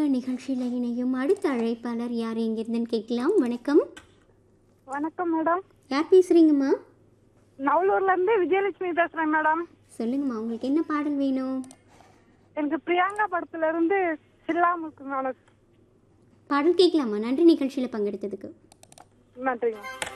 நிகழ்ச்சியில் இணையும் அடுத்த அழைப்பாளர் யார் எங்கிருந்துன்னு கேட்கலாம். வணக்கம். வணக்கம் மேடம். யார் பேசுறீங்கம்மா? நவலூர்ல இருந்து விஜயலட்சுமி பேசுறேன் மேடம். சொல்லுங்கம்மா, உங்களுக்கு என்ன பாடல் வேணும்? எனக்கு பிரியங்கா படத்துல இருந்து சில்லாமுக்கு மேடம் பாடல் கேட்கலாமா? நன்றி நிகழ்ச்சியில் பங்கெடுத்ததுக்கு. நன்றிங்க.